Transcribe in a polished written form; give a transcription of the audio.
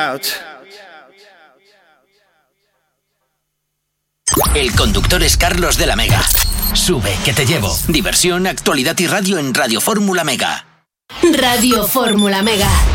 out. El conductor es Carlos de la Mega. Sube, que te llevo. Diversión, actualidad y radio en Radio Fórmula Mega. Radio Fórmula Mega.